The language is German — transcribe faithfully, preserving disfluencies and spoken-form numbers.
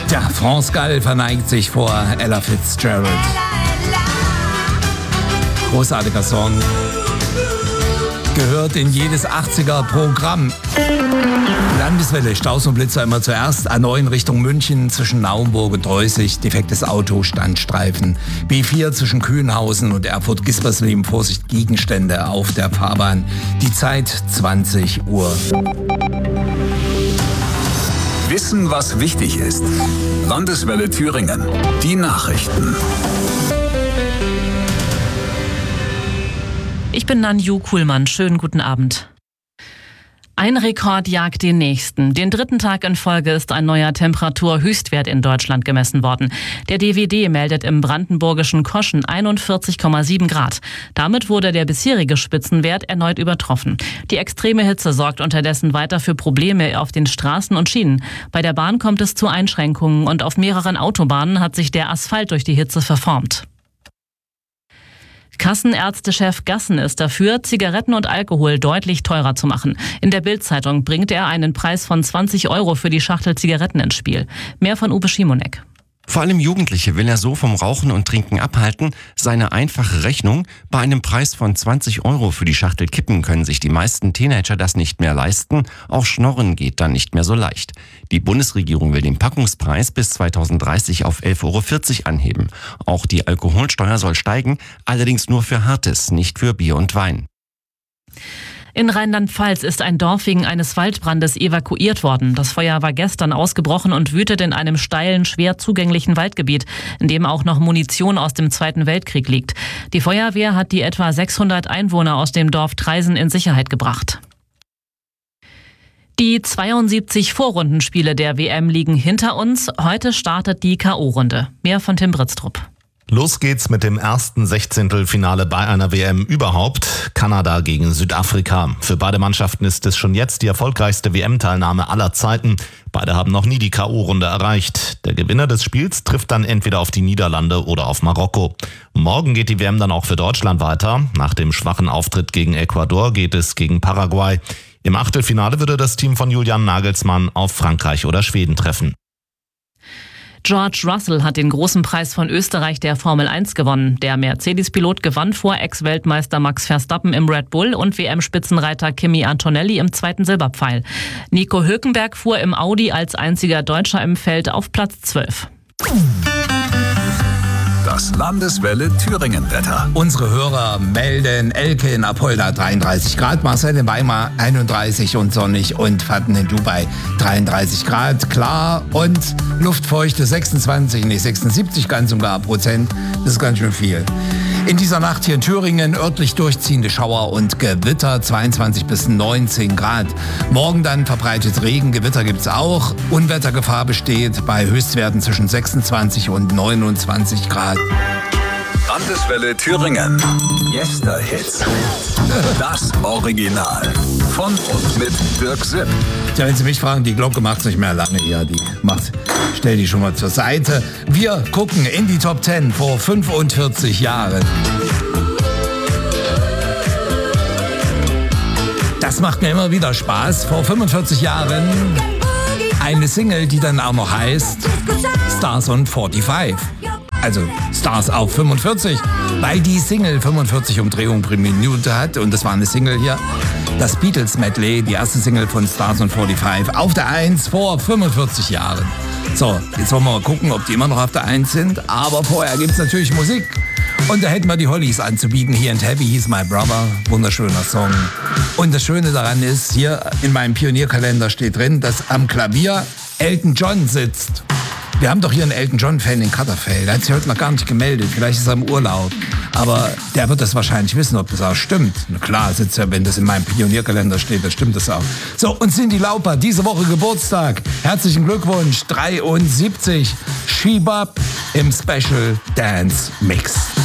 Tja, France Gall verneigt sich vor Ella Fitzgerald. Großartiger Song. Gehört in jedes achtziger-Programm. Landeswelle, Staus und Blitzer immer zuerst. A neun Richtung München zwischen Naumburg und Reußig. Defektes Auto, Standstreifen. B vier zwischen Kühnhausen und Erfurt-Gispersleben. Vorsicht, Gegenstände auf der Fahrbahn. Die Zeit zwanzig Uhr. Wissen, was wichtig ist. Landeswelle Thüringen. Die Nachrichten. Ich bin Nanju Kuhlmann. Schönen guten Abend. Ein Rekord jagt den nächsten. Den dritten Tag in Folge ist ein neuer Temperaturhöchstwert in Deutschland gemessen worden. Der D W D meldet im brandenburgischen Koschen einundvierzig Komma sieben Grad. Damit wurde der bisherige Spitzenwert erneut übertroffen. Die extreme Hitze sorgt unterdessen weiter für Probleme auf den Straßen und Schienen. Bei der Bahn kommt es zu Einschränkungen und auf mehreren Autobahnen hat sich der Asphalt durch die Hitze verformt. Kassenärztechef Gassen ist dafür, Zigaretten und Alkohol deutlich teurer zu machen. In der Bild-Zeitung bringt er einen Preis von zwanzig Euro für die Schachtel Zigaretten ins Spiel. Mehr von Uwe Schimonek. Vor allem Jugendliche will er so vom Rauchen und Trinken abhalten. Seine einfache Rechnung: Bei einem Preis von zwanzig Euro für die Schachtel Kippen können sich die meisten Teenager das nicht mehr leisten. Auch Schnorren geht dann nicht mehr so leicht. Die Bundesregierung will den Packungspreis bis zweitausenddreißig auf elf Euro vierzig anheben. Auch die Alkoholsteuer soll steigen, allerdings nur für Hartes, nicht für Bier und Wein. In Rheinland-Pfalz ist ein Dorf wegen eines Waldbrandes evakuiert worden. Das Feuer war gestern ausgebrochen und wütet in einem steilen, schwer zugänglichen Waldgebiet, in dem auch noch Munition aus dem Zweiten Weltkrieg liegt. Die Feuerwehr hat die etwa sechshundert Einwohner aus dem Dorf Traisen in Sicherheit gebracht. Die zweiundsiebzig Vorrundenspiele der W M liegen hinter uns. Heute startet die K O-Runde. Mehr von Tim Britztrup. Los geht's mit dem ersten Sechzehntelfinale bei einer W M überhaupt. Kanada gegen Südafrika. Für beide Mannschaften ist es schon jetzt die erfolgreichste W M-Teilnahme aller Zeiten. Beide haben noch nie die K O-Runde erreicht. Der Gewinner des Spiels trifft dann entweder auf die Niederlande oder auf Marokko. Morgen geht die W M dann auch für Deutschland weiter. Nach dem schwachen Auftritt gegen Ecuador geht es gegen Paraguay. Im Achtelfinale würde das Team von Julian Nagelsmann auf Frankreich oder Schweden treffen. George Russell hat den großen Preis von Österreich der Formel eins gewonnen. Der Mercedes-Pilot gewann vor Ex-Weltmeister Max Verstappen im Red Bull und W M-Spitzenreiter Kimi Antonelli im zweiten Silberpfeil. Nico Hülkenberg fuhr im Audi als einziger Deutscher im Feld auf Platz zwölf. Das Landeswelle Thüringen-Wetter. Unsere Hörer melden: Elke in Apolda dreiunddreißig Grad, Marcel in Weimar einunddreißig und sonnig und Fatten in Dubai dreiunddreißig Grad, klar und Luftfeuchte sechsundzwanzig, nee sechsundsiebzig ganz und gar Prozent. Das ist ganz schön viel. In dieser Nacht hier in Thüringen örtlich durchziehende Schauer und Gewitter, zweiundzwanzig bis neunzehn Grad. Morgen dann verbreitet Regen, Gewitter gibt's auch. Unwettergefahr besteht bei Höchstwerten zwischen sechsundzwanzig und neunundzwanzig Grad. Landeswelle Thüringen. Yester-Hits. Das Original. Von und mit Dirk Sipp. Tja, wenn Sie mich fragen, die Glocke macht's nicht mehr lange hier. Die macht, stell die schon mal zur Seite. Wir gucken in die Top zehn vor fünfundvierzig Jahren. Das macht mir immer wieder Spaß. Vor fünfundvierzig Jahren eine Single, die dann auch noch heißt Stars on fünfundvierzig. Also Stars auf fünfundvierzig, weil die Single fünfundvierzig Umdrehungen pro Minute hat. Und das war eine Single hier. Das Beatles Medley, die erste Single von Stars on fünfundvierzig, auf der eins vor fünfundvierzig Jahren. So, jetzt wollen wir mal gucken, ob die immer noch auf der eins sind. Aber vorher gibt's natürlich Musik. Und da hätten wir die Hollies anzubieten. Here and Heavy, He's My Brother. Wunderschöner Song. Und das Schöne daran ist, hier in meinem Pionierkalender steht drin, dass am Klavier Elton John sitzt. Wir haben doch hier einen Elton John-Fan in Katterfeld. Der hat sich heute noch gar nicht gemeldet. Vielleicht ist er im Urlaub. Aber der wird das wahrscheinlich wissen, ob das auch stimmt. Na klar, sitzt ja, wenn das in meinem Pionierkalender steht, dann stimmt das auch. So, und Cyndi Lauper, diese Woche Geburtstag. Herzlichen Glückwunsch, dreiundsiebzig. She Bop im Special Dance Mix.